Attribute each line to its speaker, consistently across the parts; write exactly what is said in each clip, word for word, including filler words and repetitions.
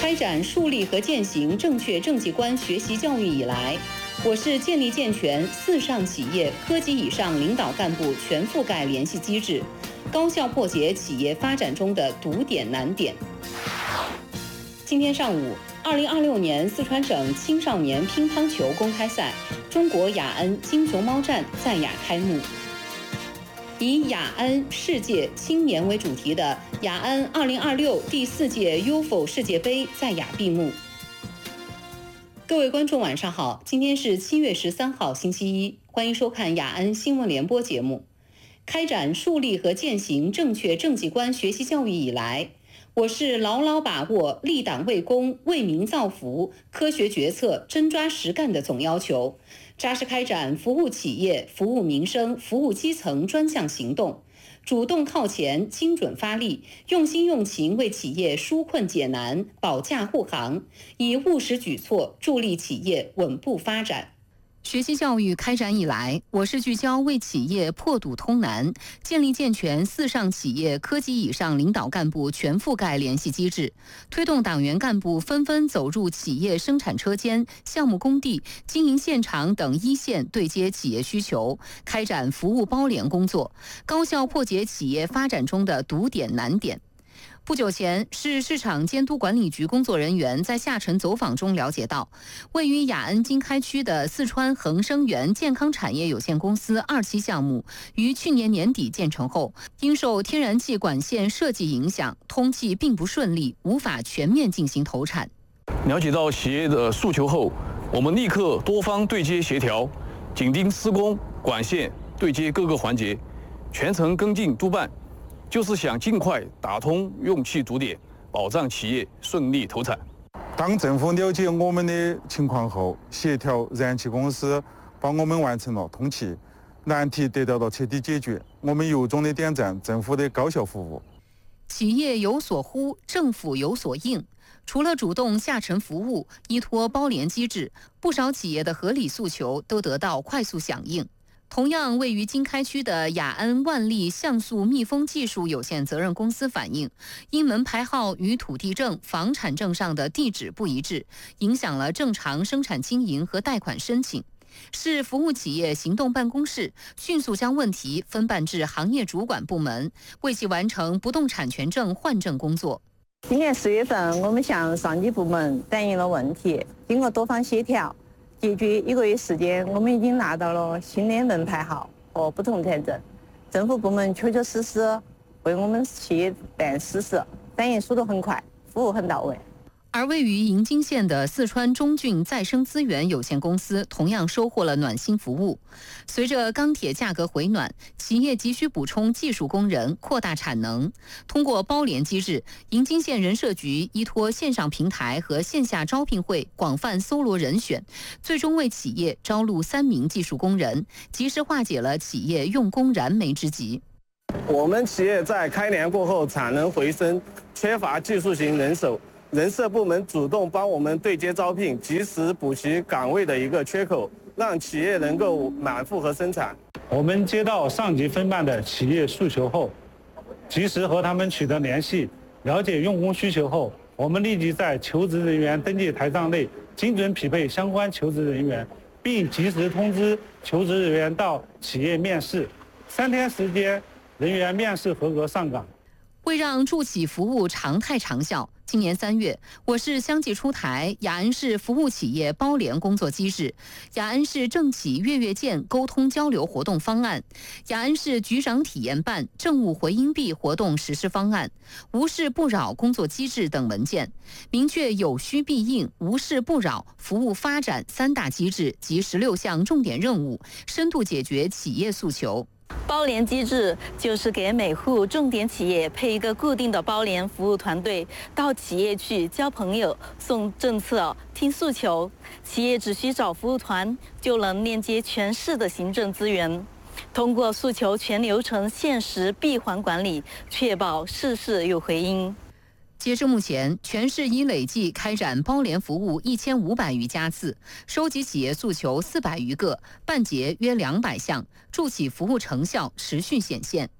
Speaker 1: 开展树立和践行正确政绩观学习教育以来，我市建立健全四上企业科级以上领导干部全覆盖联系机制，高效破解企业发展中的堵点难点。今天上午，二零二六年四川省青少年乒乓球公开赛中国雅安金熊猫站在雅开幕。以雅安世界青年为主题的雅安二零二六第四届 U F O 世界杯在雅闭幕。各位观众晚上好，今天是七月十三号星期一，欢迎收看雅安新闻联播节目。开展树立和践行正确政绩观学习教育以来，我市牢牢把握立党为公、为民造福、科学决策、真抓实干的总要求，扎实开展服务企业、服务民生、服务基层专项行动，主动靠前、精准发力，用心用情为企业纾困解难、保驾护航，以务实举措助力企业稳步发展。学习教育开展以来，我市聚焦为企业破堵通难，建立健全四上企业科级以上领导干部全覆盖联系机制，推动党员干部纷纷走入企业生产车间、项目工地、经营现场等一线，对接企业需求，开展服务包联工作，高效破解企业发展中的堵点难点。不久前，市市场监督管理局工作人员在下沉走访中了解到，位于雅安经开区的四川恒生源健康产业有限公司二期项目，于去年年底建成后，因受天然气管线设计影响，通气并不顺利，无法全面进行投产。
Speaker 2: 了解到企业的诉求后，我们立刻多方对接协调，紧盯施工、管线对接各个环节，全程跟进督办。就是想尽快打通用气堵点，保障企业顺利投产。
Speaker 3: 当政府了解我们的情况后，协调燃气公司帮我们完成了通气，难题得到了彻底解决。我们由衷的点赞政府的高效服务。
Speaker 1: 企业有所呼，政府有所应。除了主动下沉服务，依托包联机制，不少企业的合理诉求都得到快速响应。同样位于经开区的雅安万利像素密封技术有限责任公司反映，因门牌号与土地证、房产证上的地址不一致，影响了正常生产经营和贷款申请。市服务企业行动办公室迅速将问题分办至行业主管部门，为其完成不动产权证换证工作。
Speaker 4: 今年四月份，我们向上级部门反映了问题，经过多方协调，解决一个月时间，我们已经拿到了新的门牌号和不动产证，政府部门确确实实为我们企业办实事，反应速度很快，服务很到位。
Speaker 1: 而位于银津县的四川中郡再生资源有限公司同样收获了暖心服务。随着钢铁价格回暖，企业急需补充技术工人，扩大产能。通过包联机制，银津县人社局依托线上平台和线下招聘会广泛搜罗人选，最终为企业招录三名技术工人，及时化解了企业用工燃眉之急。
Speaker 5: 我们企业在开年过后产能回升，缺乏技术型人手。人社部门主动帮我们对接招聘，及时补齐岗位的一个缺口，让企业能够满负荷生产。
Speaker 6: 我们接到上级分办的企业诉求后，及时和他们取得联系，了解用工需求后，我们立即在求职人员登记台账内精准匹配相关求职人员，并及时通知求职人员到企业面试。三天时间，人员面试合格上岗。
Speaker 1: 为让助企服务常态长效，今年三月，我市相继出台雅安市服务企业包联工作机制、雅安市政企月月见沟通交流活动方案、雅安市局长体验办政务回音壁活动实施方案、无事不扰工作机制等文件，明确有需必应、无事不扰服务发展三大机制及十六项重点任务，深度解决企业诉求。
Speaker 7: 包联机制就是给每户重点企业配一个固定的包联服务团队，到企业去交朋友、送政策、听诉求，企业只需找服务团就能链接全市的行政资源，通过诉求全流程限时闭环管理，确保事事有回音。
Speaker 1: 截至目前，全市已累计开展包联服务一千五百余家次，收集企业诉求四百余个，办结约两百项，助企服务成效持续显现。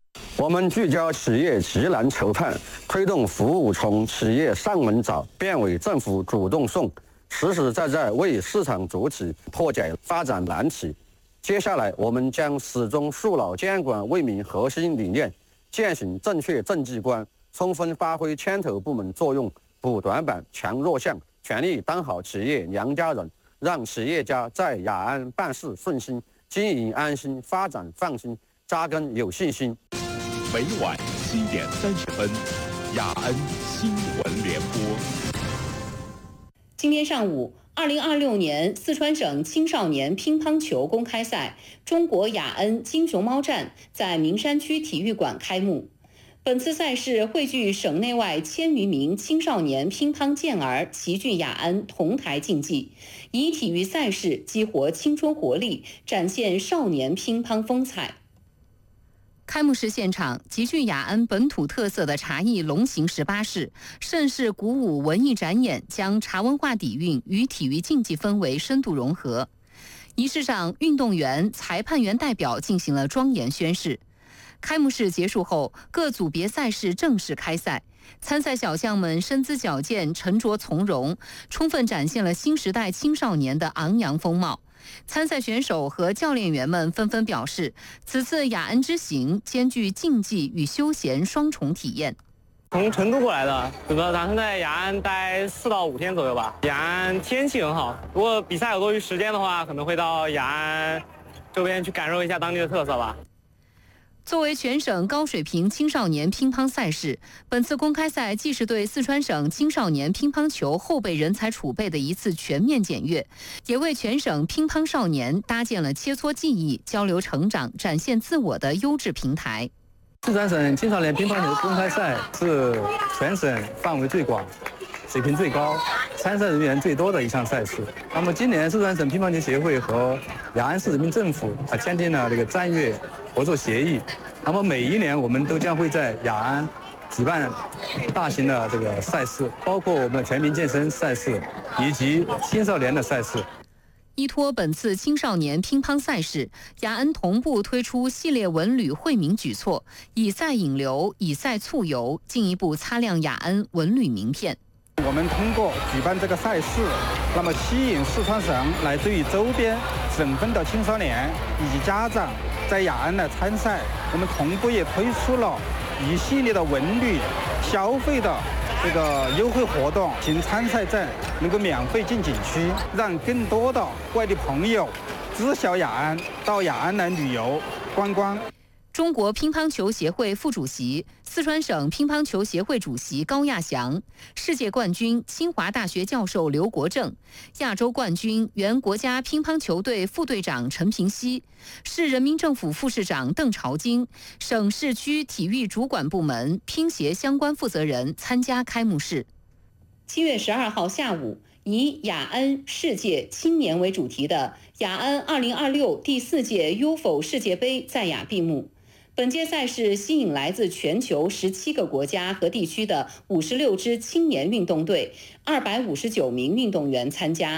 Speaker 8: 我们聚焦企业急难愁盼，推动服务从企业上门找变为政府主动送，实实在在为市场主体破解发展难题。接下来，我们将始终树牢监管为民核心理念，践行正确政绩观，充分发挥牵头部门作用，补短板、强弱项，全力当好企业娘家人，让企业家在雅安办事顺心，经营安心，发展放心，扎根有信心。
Speaker 9: 每晚七点三十分，雅安新闻联播。
Speaker 1: 今天上午，二零二六年四川省青少年乒乓球公开赛中国雅安金熊猫站在名山区体育馆开幕。本次赛事汇聚省内外千余名青少年乒乓健儿齐聚雅安同台竞技，以体育赛事激活青春活力，展现少年乒乓风采。
Speaker 10: 开幕式现场，极具雅安本土特色的茶艺龙行十八式，盛世鼓舞文艺展演，将茶文化底蕴与体育竞技氛围深度融合。仪式上，运动员、裁判员代表进行了庄严宣誓。开幕式结束后，各组别赛事正式开赛。参赛小将们身姿矫健，沉着从容，充分展现了新时代青少年的昂扬风貌。参赛选手和教练员们纷纷表示，此次雅安之行兼具竞技与休闲双重体验。
Speaker 5: 从成都过来的，准备打算在雅安待四到五天左右吧。雅安天气很好，如果比赛有多余时间的话，可能会到雅安周边去感受一下当地的特色吧。
Speaker 10: 作为全省高水平青少年乒乓赛事，本次公开赛既是对四川省青少年乒乓球后备人才储备的一次全面检阅，也为全省乒乓少年搭建了切磋技艺、交流成长、展现自我的优质平台。
Speaker 11: 四川省青少年乒乓球公开赛是全省范围最广、水平最高、参赛人员最多的一项赛事。那么今年四川省乒乓球协会和雅安市人民政府啊签订了这个战略合作协议。那么每一年我们都将会在雅安举办大型的这个赛事，包括我们的全民健身赛事以及青少年的赛事。
Speaker 10: 依托本次青少年乒乓赛事，雅安同步推出系列文旅惠民举措，以赛引流，以赛促游，进一步擦亮雅安文旅名片。
Speaker 12: 我们通过举办这个赛事，那么吸引四川省乃至于周边省份的青少年以及家长在雅安来参赛。我们同步也推出了一系列的文旅消费的这个优惠活动，请参赛证能够免费进景区，让更多的外地朋友知晓雅安，到雅安来旅游观光。
Speaker 10: 中国乒乓球协会副主席、四川省乒乓球协会主席高亚翔，世界冠军清华大学教授刘国正，亚洲冠军原国家乒乓球队副队长陈平西，市人民政府副市长邓朝金，省市区体育主管部门乒协相关负责人参加开幕式。
Speaker 1: 七月十二号下午，以雅安世界青年为主题的雅安二零二六第四届 U F O 世界杯在雅闭幕。本届赛事吸引来自全球十七个国家和地区的五十六支青年运动队、二百五十九名运动员参加。